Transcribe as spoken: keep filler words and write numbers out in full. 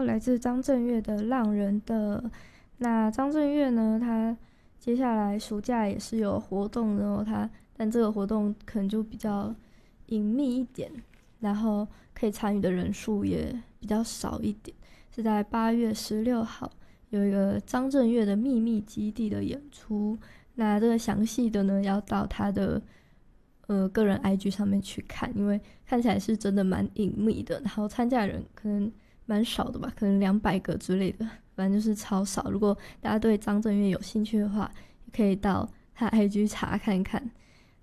说来自张震岳的《浪人》的。那张震岳呢，他接下来暑假也是有活动的哦，他但这个活动可能就比较隐秘一点，然后可以参与的人数也比较少一点，是在八月十六号有一个张震岳的秘密基地的演出。那这个详细的呢，要到他的呃个人 I G 上面去看，因为看起来是真的蛮隐秘的，然后参加的人可能蛮少的吧，可能两百个之类的，反正就是超少。如果大家对张震岳有兴趣的话，可以到他 I G 查看看。